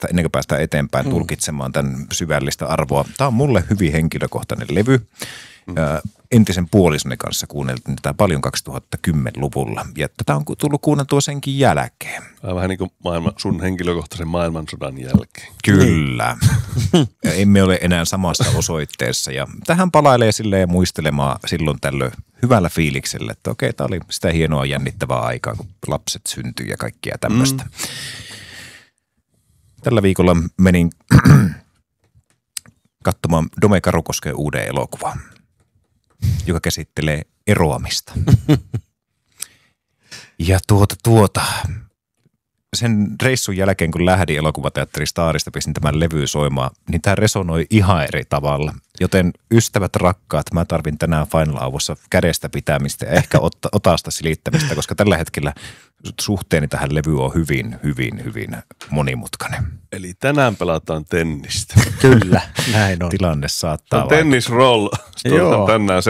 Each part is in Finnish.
ennen kuin päästään eteenpäin tulkitsemaan tämän syvällistä arvoa. Tämä on mulle hyvin henkilökohtainen levy. Entisen puolisoni kanssa kuunneltiin tätä paljon 2010-luvulla ja tätä on tullut kuunneltua senkin jälkeen. Vähän niin kuin sun henkilökohtaisen maailmansodan jälkeen. Kyllä. Ja emme ole enää samassa osoitteessa ja tähän palailee silleen muistelemaan silloin tällöin hyvällä fiiliksellä, että okei, tämä oli sitä hienoa jännittävää aikaa, kun lapset syntyi ja kaikkia tämmöistä. Tällä viikolla menin katsomaan Dome Karukosken uuden elokuvan, joka käsittelee eroamista. Ja sen reissun jälkeen, kun lähdin elokuvateatteri Starista, pistin tämän levy soimaan, niin tämä resonoi ihan eri tavalla. Joten ystävät rakkaat, mä tarvin tänään Final Hourissa kädestä pitämistä ja ehkä otasta silittämistä, koska tällä hetkellä suhteeni tähän levyyn on hyvin monimutkainen. Eli tänään pelataan tennistä. Kyllä, näin on. Tilanne saattaa Tennis roll. Joo. Tänään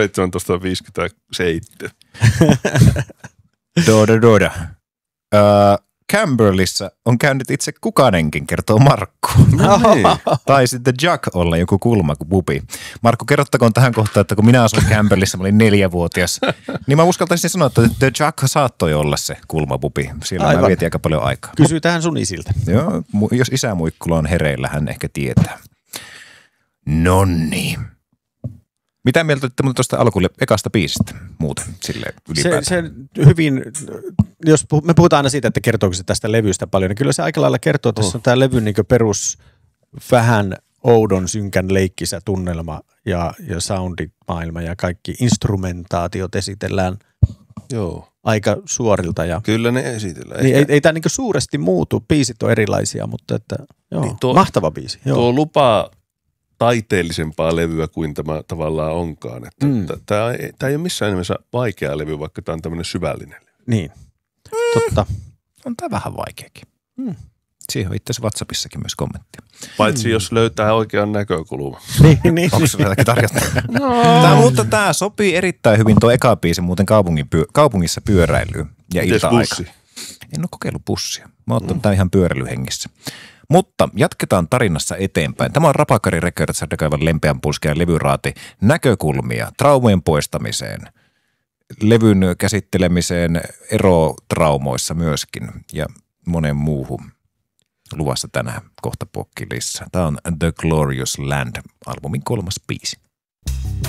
17.57. Doda. Camberlissä on käynyt itse kukainenkin, kertoo Markku. No niin. Tai sitten Jack olla joku kulma kuin pupi. Markku, kerrottakoon tähän kohtaan, että kun minä asuin Camberlissä, mä olin 4-vuotias, niin mä uskaltaisin sanoa, että The Jack saattoi olla se kulma pupi. Siellä mä vietin aika paljon aikaa. Kysytään sun isiltä. Joo, jos isä Muikkula on hereillä, hän ehkä tietää. Nonni. Mitä mieltä olette tuosta alkuun ekasta biisistä muuten silleen ylipäätään? Se hyvin, jos me puhutaan aina siitä, että kertooko se tästä levystä paljon, niin kyllä se aika lailla kertoo, että tässä on tämä levyn niin perus vähän oudon synkän leikkisä tunnelma ja soundimaailma ja kaikki instrumentaatiot esitellään aika suorilta. Ja kyllä ne esitellään. Niin ei tämä niin suuresti muutu, biisit on erilaisia, mutta että, niin mahtava biisi. Tuo lupaa taiteellisempaa levyä kuin tämä tavallaan onkaan. Tämä ei ole missään nimessä vaikea levy, vaikka tämä on tämmöinen syvällinen levy. Niin, totta. On tämä vähän vaikeakin. Siihen on itse asiassa WhatsAppissakin myös kommenttia. Paitsi jos löytää oikean näkökulman. Niin. Onko se jotakin tarjota? Mutta tämä sopii erittäin hyvin tuo eka biisi muuten kaupungissa pyöräilyyn ja ilta-aika. En ole kokeillut bussia. Mä oon ottanut tämän ihan pyöräilyhengissä. Mutta jatketaan tarinassa eteenpäin. Tämä on Rapakari Records Sadekaivan lempeän pulskean levyraati näkökulmia traumojen poistamiseen, levyn käsittelemiseen erotraumoissa myöskin ja monen muuhun luvassa tänään kohta pokkilissa. Tämä on The Glorious Land -albumin 3. biisi.